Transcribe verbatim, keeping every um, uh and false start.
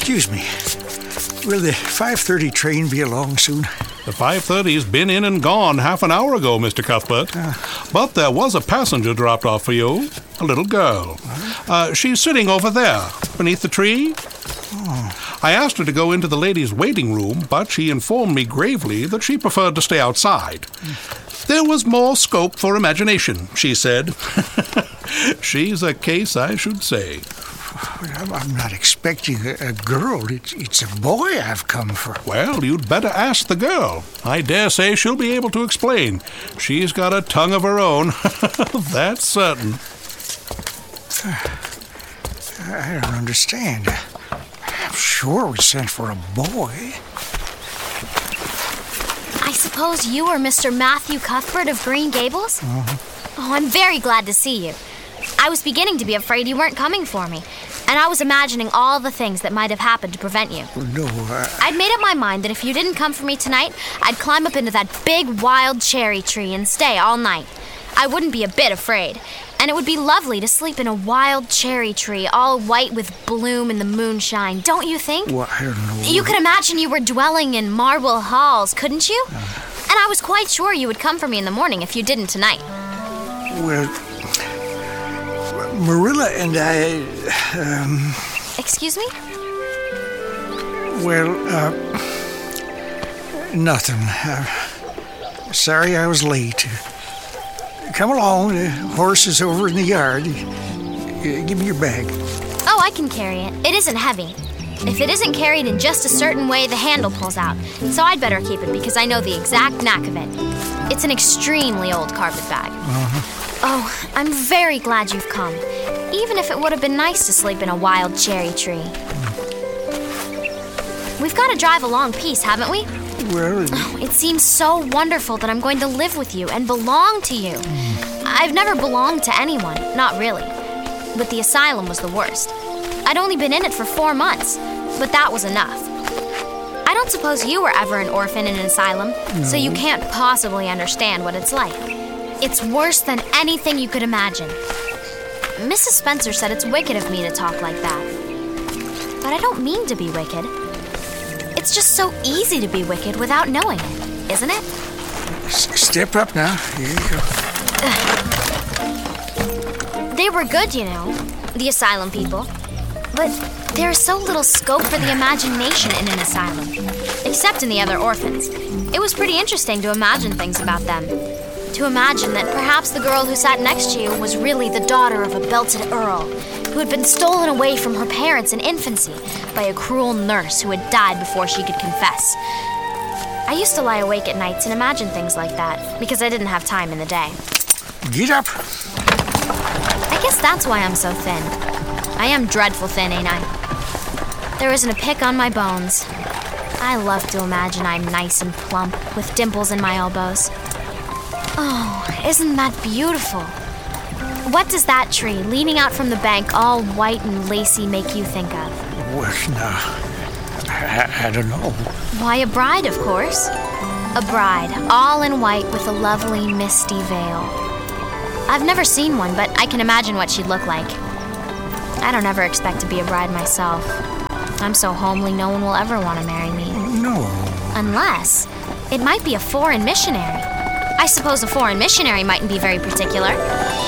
excuse me. Will the five thirty train be along soon? The five thirty's been in and gone half an hour ago, Mister Cuthbert. Uh, but there was a passenger dropped off for you, a little girl. Uh, she's sitting over there, beneath the tree. Oh. I asked her to go into the ladies' waiting room, but she informed me gravely that she preferred to stay outside. Mm. There was more scope for imagination, she said. She's a case, I should say. I'm not expecting a, a girl. It's, it's a boy I've come for. Well, you'd better ask the girl. I dare say she'll be able to explain. She's got a tongue of her own. That's certain. I don't understand. I'm sure we sent for a boy. I suppose you are Mister Matthew Cuthbert of Green Gables? Uh-huh. Oh, I'm very glad to see you. I was beginning to be afraid you weren't coming for me, and I was imagining all the things that might have happened to prevent you. No, I... I'd made up my mind that if you didn't come for me tonight, I'd climb up into that big wild cherry tree and stay all night. I wouldn't be a bit afraid, and it would be lovely to sleep in a wild cherry tree, all white with bloom in the moonshine, don't you think? Well, I don't know. You could imagine you were dwelling in marble halls, couldn't you? Uh, and I was quite sure you would come for me in the morning if you didn't tonight. Well... Marilla and I, um... Excuse me? Well, uh... nothing. Uh, sorry I was late. Come along, the horse is over in the yard. Uh, give me your bag. Oh, I can carry it. It isn't heavy. If it isn't carried in just a certain way, the handle pulls out. So I'd better keep it because I know the exact knack of it. It's an extremely old carpet bag. Uh-huh. Oh, I'm very glad you've come, even if it would have been nice to sleep in a wild cherry tree. We've got to drive a long piece, haven't we? Well... Oh, it seems so wonderful that I'm going to live with you and belong to you. I've never belonged to anyone, not really. But the asylum was the worst. I'd only been in it for four months, but that was enough. I don't suppose you were ever an orphan in an asylum, no. So you can't possibly understand what it's like. It's worse than anything you could imagine. Missus Spencer said it's wicked of me to talk like that. But I don't mean to be wicked. It's just so easy to be wicked without knowing it, isn't it? S- step up now. Here you go. They were good, you know, the asylum people. But there is so little scope for the imagination in an asylum, except in the other orphans. It was pretty interesting to imagine things about them. To imagine that perhaps the girl who sat next to you was really the daughter of a belted earl, who had been stolen away from her parents in infancy by a cruel nurse who had died before she could confess. I used to lie awake at nights and imagine things like that, because I didn't have time in the day. Get up. I guess that's why I'm so thin. I am dreadful thin, ain't I? There isn't a pick on my bones. I love to imagine I'm nice and plump, with dimples in my elbows. Oh, isn't that beautiful? What does that tree, leaning out from the bank, all white and lacy, make you think of? Well, no, I, I don't know. Why, a bride, of course. A bride, all in white with a lovely, misty veil. I've never seen one, but I can imagine what she'd look like. I don't ever expect to be a bride myself. I'm so homely no one will ever want to marry me. No. Unless it might be a foreign missionary. I suppose a foreign missionary mightn't be very particular.